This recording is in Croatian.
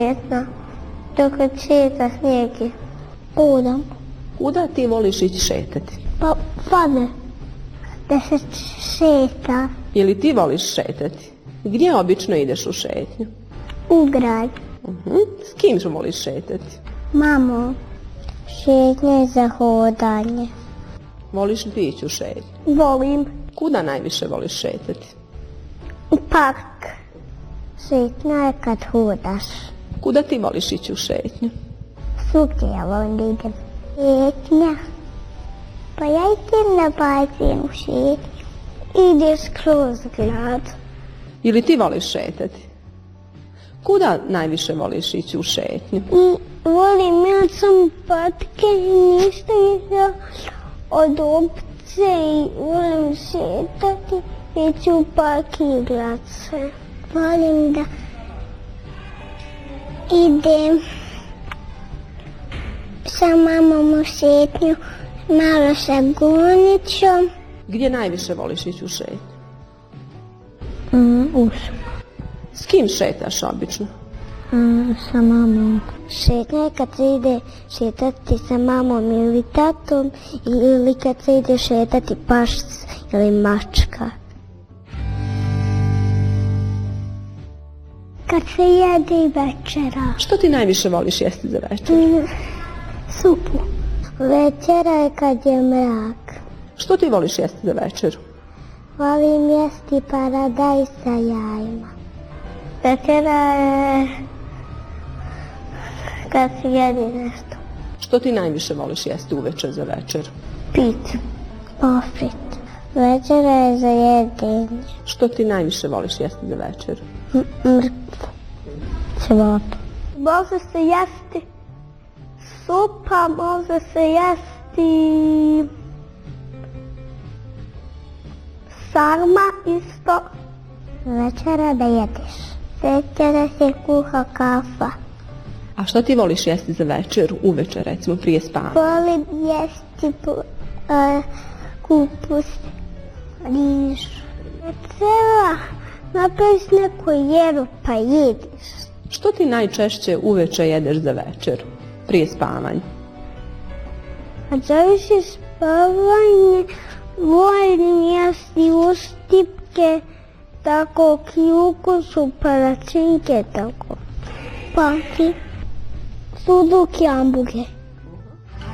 Jedna, dok šeta snijegi. Udam. Kuda ti voliš ići šetati? Pa vade, da se šeta. Je li ti voliš šetati? Gdje obično ideš u šetnju? U grad. S kim voliš šetati? Mamo, šetnje za hodanje. Voliš li ti ići u šetnju? Volim. Kuda najviše voliš šetati? U park. Šetnja je kad hodaš. Kuda ti voliš ići u šetnju? Svugdje ja volim da idem. Šetnja. Pa ja idem na bazen u šetnju. Ideš kroz grad. Ili ti voliš šetati? Kuda najviše voliš ići u šetnju? Volim, ja sam patke i ništa nisam od opce i volim šetati. Ići u park i igrat se. Volim da idem sa mamom u šetnju, malo sa Gunićom. Gdje najviše voliš ići u šetnju? U školu. S kim šetaš obično? Sa mamom. Šetnja je kad se ide šetati sa mamom ili tatom ili kad se ide šetati paš ili mačka. Kad se jede i večera. Što ti najviše voliš jesti za večer? Supu. Večera je kad je mrak. Što ti voliš jesti za večer? Volim jesti paradajz sa jajima. Večera je kad se jede nešto. Što ti najviše voliš jesti uveče za večer? Pizza. Ofrit. Večera je za jedenje. Što ti najviše voliš jesti za večer? Mrkvu. Cvotu. Može se jesti supa, može se jesti sarma isto. Večera da jedeš. Večera se kuha kafa. A što ti voliš jesti za večer, uveče recimo prije spavanja? Volim jesti kupus, riž. Večera napraviš neku jedu pa jediš. Što ti najčešće uveče jedeš za večer, prije spavanja? Kad završiš spavanje, volim jesti ustipke, tako kljukušu, palačinke, tako. Pa ti sudoku i hamburger.